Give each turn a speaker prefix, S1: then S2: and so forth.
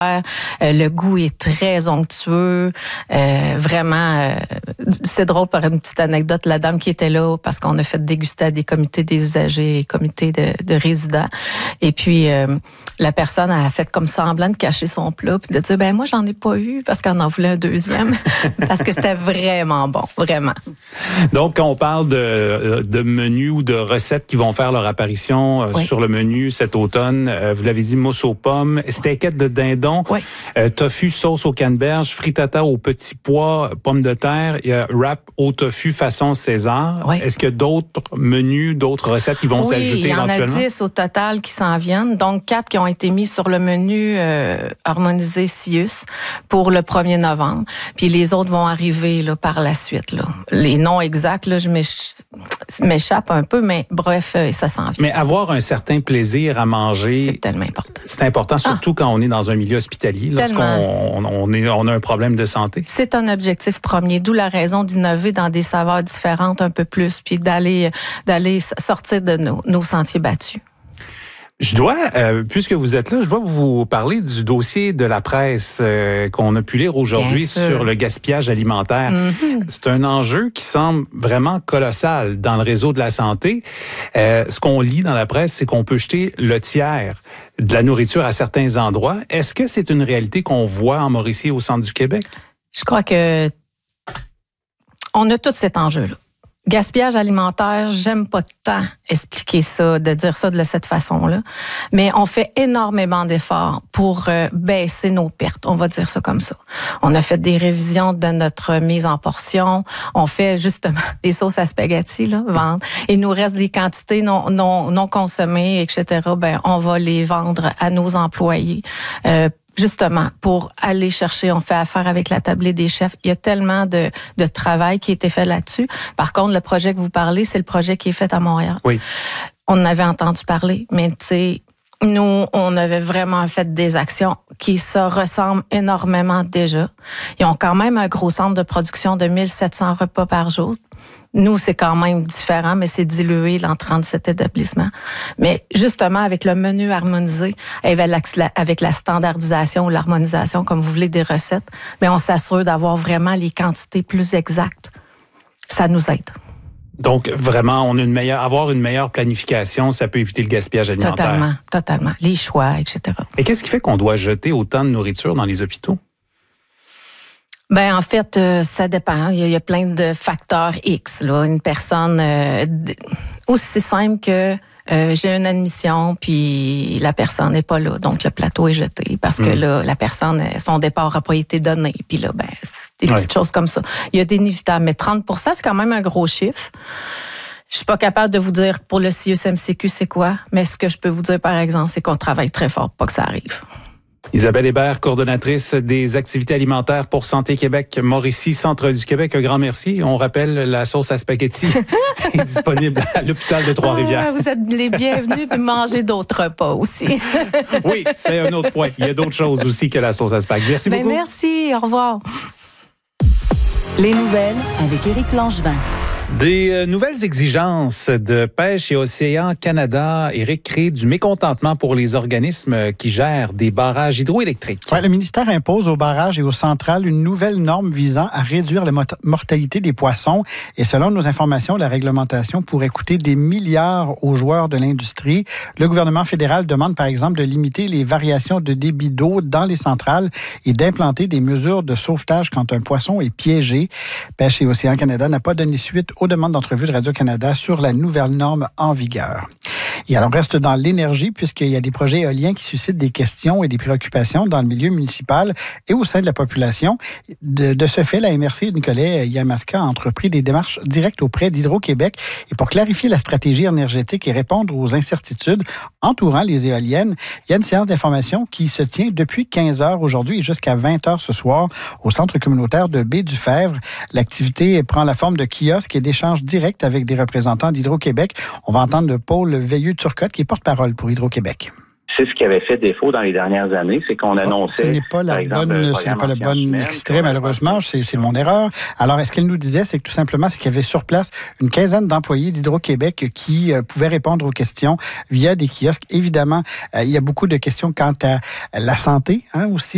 S1: Le goût est très onctueux. Vraiment, c'est drôle par une petite anecdote. La dame qui était là, parce qu'on a fait déguster à des comités des usagers et comités de résidents. Et puis, la personne a fait comme semblant de cacher son plat puis de dire, ben moi, j'en ai pas eu parce qu'on en voulait un deuxième. Parce que c'était vraiment bon, vraiment.
S2: Donc, quand on parle de menus ou de recettes qui vont faire leur apparition sur le menu cet automne, vous l'avez dit, mousse aux pommes, steakette de dindon, tofu sauce au canneberge, frittata aux petits pois, pommes de terre, il y a wrap au tofu façon César. Oui. Est-ce qu'il y a d'autres menus, d'autres recettes qui vont s'ajouter éventuellement?
S1: Il y en a 10 au total qui s'en viennent, donc 4 qui ont été mis sur le menu harmonisé Sius pour le 1er novembre. Puis les autres vont arriver là, par la suite. Là. Les noms exacts, là, je m'échappe un peu, mais bref, ça s'en vient.
S2: Mais avoir un certain plaisir à manger...
S1: C'est tellement important.
S2: C'est important, surtout quand on est dans un milieu hospitalier, lorsqu'on a un problème de santé.
S1: C'est un objectif premier, d'où la raison d'innover dans des saveurs différentes un peu plus, puis d'aller sortir de nos sentiers battus.
S2: Je dois, puisque vous êtes là, je dois vous parler du dossier de la presse qu'on a pu lire aujourd'hui sur le gaspillage alimentaire. Mm-hmm. C'est un enjeu qui semble vraiment colossal dans le réseau de la santé. Ce qu'on lit dans la presse, c'est qu'on peut jeter le tiers de la nourriture à certains endroits. Est-ce que c'est une réalité qu'on voit en Mauricie et au centre du Québec?
S1: Je crois que on a tout cet enjeu-là. Gaspillage alimentaire, j'aime pas tant expliquer ça, de dire ça de cette façon-là, mais on fait énormément d'efforts pour baisser nos pertes, on va dire ça comme ça. On a fait des révisions de notre mise en portion, on fait justement des sauces à spaghetti, là, vendre. Il nous reste des quantités non consommées, etc. Ben, on va les vendre à nos employés. Justement, pour aller chercher, on fait affaire avec la tablée des chefs. Il y a tellement de travail qui a été fait là-dessus. Par contre, le projet que vous parlez, c'est le projet qui est fait à Montréal.
S2: Oui.
S1: On en avait entendu parler, mais tu sais, nous, on avait vraiment fait des actions qui se ressemblent énormément déjà. Ils ont quand même un gros centre de production de 1700 repas par jour. Nous, c'est quand même différent, mais c'est dilué dans 37 établissements. Mais justement, avec le menu harmonisé, avec la standardisation ou l'harmonisation, comme vous voulez, des recettes, mais on s'assure d'avoir vraiment les quantités plus exactes. Ça nous aide.
S2: Donc, vraiment, avoir une meilleure planification, ça peut éviter le gaspillage alimentaire.
S1: Totalement. Les choix, etc.
S2: Et qu'est-ce qui fait qu'on doit jeter autant de nourriture dans les hôpitaux?
S1: Ben en fait, ça dépend. Il y a plein de facteurs X. Là. Une personne aussi simple que j'ai une admission, puis la personne n'est pas là, donc le plateau est jeté parce que là, la personne, son départ n'a pas été donné. Puis là, ben c'est des petites choses comme ça. Il y a d'inévitables, mais 30%, c'est quand même un gros chiffre. Je suis pas capable de vous dire pour le CIUS-MCQ c'est quoi, mais ce que je peux vous dire, par exemple, c'est qu'on travaille très fort pour pas que ça arrive.
S2: Isabelle Hébert, coordonnatrice des activités alimentaires pour Santé Québec, Mauricie, Centre du Québec. Un grand merci. On rappelle, la sauce à spaghetti est disponible à l'hôpital de Trois-Rivières.
S1: Vous êtes les bienvenus, puis mangez d'autres repas aussi.
S2: Oui, c'est un autre point. Il y a d'autres choses aussi que la sauce à spaghetti. Merci beaucoup.
S1: Merci, au revoir.
S3: Les nouvelles avec Éric Langevin.
S2: Des nouvelles exigences de Pêche et Océan Canada, Éric, créent du mécontentement pour les organismes qui gèrent des barrages hydroélectriques.
S4: Ouais, le ministère impose aux barrages et aux centrales une nouvelle norme visant à réduire la mortalité des poissons. Et selon nos informations, la réglementation pourrait coûter des milliards aux joueurs de l'industrie. Le gouvernement fédéral demande, par exemple, de limiter les variations de débit d'eau dans les centrales et d'implanter des mesures de sauvetage quand un poisson est piégé. Pêche et Océan Canada n'a pas donné suite aux demandes d'entrevue de Radio-Canada sur la nouvelle norme en vigueur. Et alors, on reste dans l'énergie, puisqu'il y a des projets éoliens qui suscitent des questions et des préoccupations dans le milieu municipal et au sein de la population. De ce fait, la MRC Nicolet-Yamaska a entrepris des démarches directes auprès d'Hydro-Québec et pour clarifier la stratégie énergétique et répondre aux incertitudes entourant les éoliennes, il y a une séance d'information qui se tient depuis 15 heures aujourd'hui et jusqu'à 20 heures ce soir au centre communautaire de Baie-du-Fèvre. L'activité prend la forme de kiosques et d'échanges directs avec des représentants d'Hydro-Québec. On va entendre Paul Veilleux-Turcotte, qui est porte-parole pour Hydro-Québec.
S5: C'est ce qui avait fait défaut dans les dernières années, c'est qu'on annonçait...
S4: Ce n'est pas le bon extrait, malheureusement, c'est mon erreur. Alors, ce qu'elle nous disait, c'est que tout simplement, c'est qu'il y avait sur place une quinzaine d'employés d'Hydro-Québec qui pouvaient répondre aux questions via des kiosques. Évidemment, il y a beaucoup de questions quant à la santé, aussi.